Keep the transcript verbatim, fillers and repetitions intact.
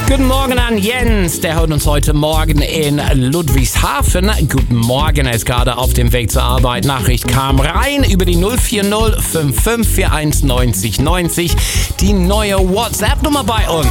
Guten Morgen an Jens, der hört uns heute Morgen in Ludwigshafen. Guten Morgen, er ist gerade auf dem Weg zur Arbeit. Nachricht kam rein über die null vier null fünf fünf vier eins neun null neun null. Die neue WhatsApp-Nummer bei uns.